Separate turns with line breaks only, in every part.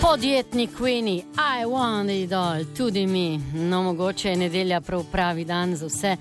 Podjetnik Queenie, I want it all, tudi mi. No, mogoče je nedelja prav pravi dan za vse.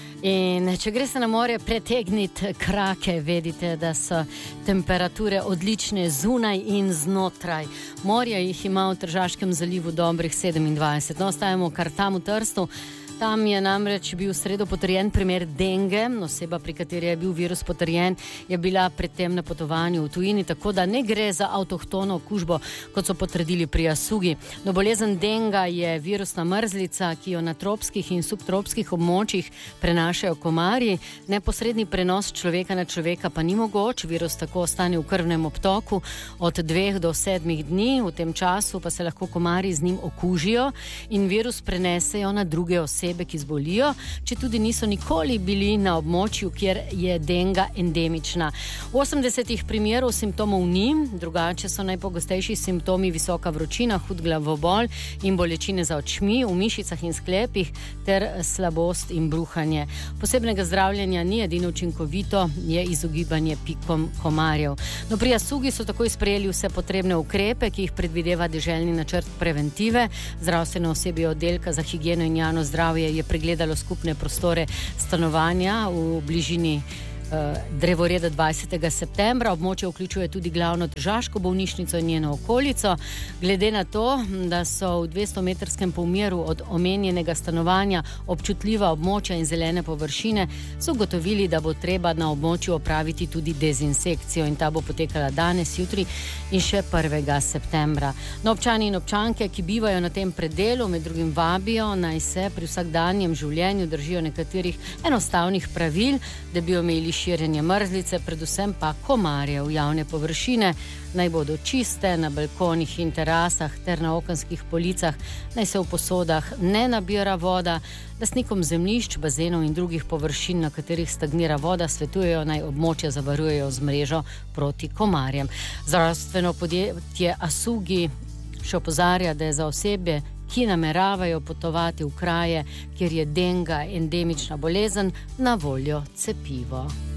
In če greste na morje pretegniti krake, vedite, da so temperature odlične zunaj in znotraj. Morja jih ima v Tržaškem zalivu dobrih 27. No, ostajamo kar tam v Trstu. Tam je namreč bil v sredo potrjen primer denge. Oseba, pri kateri je bil virus potrjen, je bila predtem na potovanju v tujini, tako da ne gre za avtohtono okužbo, kot so potrdili pri Asugi. No, bolezen denga je virusna mrzlica, ki jo na tropskih in subtropskih območjih prenašajo komarji. Neposredni prenos človeka na človeka pa ni mogoč. Virus tako ostane v krvnem obtoku od 2 do 7 dni. V tem času pa se lahko komarji z njim okužijo in virus prenesejo na druge osebe, ki zbolijo, če tudi niso nikoli bili na območju, kjer je denga endemična. V 80 primerov simptomov ni, drugače so najpogostejši simptomi visoka vročina, hud glavobol in bolečine za očmi, v mišicah in sklepih ter slabost in bruhanje. Posebnega zdravljenja ni, edino učinkovito je izogibanje pikom komarjev. No, pri Asugi so takoj sprejeli vse potrebne ukrepe, ki jih predvideva deželni načrt preventive. Zdravstveno osebje oddelka za higieno in javno zdravje je pregledalo skupne prostore stanovanja v bližini drevoreda 20. septembra. Območje vključuje tudi glavno tržaško bolnišnico in njeno okolico. Glede na to, da so v 200-metrskem pomeru od omenjenega stanovanja občutljiva območja in zelene površine, so ugotovili, da bo treba na območju opraviti tudi dezinsekcijo in ta bo potekala danes, jutri in še 1. septembra. No, občani in občanke, ki bivajo na tem predelu, med drugim vabijo, naj se pri vsakdanjem življenju držijo nekaterih enostavnih pravil, da bi omejili širjenje mrzlice, predvsem pa komarjev. Javne površine naj bodo čiste, na balkonih in terasah ter na okenskih policah naj se v posodah ne nabira voda. Lastnikom zemljišč, bazenov in drugih površin, na katerih stagnira voda, svetujejo naj območja zavarujejo z mrežo proti komarjem. Zdravstveno podjetje Asugi še opozarja, da je za osebe, ki nameravajo potovati v kraje, kjer je denga endemična bolezen, na voljo cepivo.